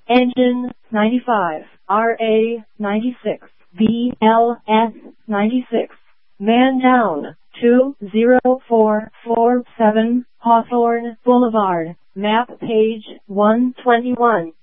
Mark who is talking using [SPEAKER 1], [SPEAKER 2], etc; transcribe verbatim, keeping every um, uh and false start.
[SPEAKER 1] Engine ninety-five, R A ninety-six, B L S ninety-six. Man down, two zero four four seven, Hawthorne Boulevard, map page one twenty-one.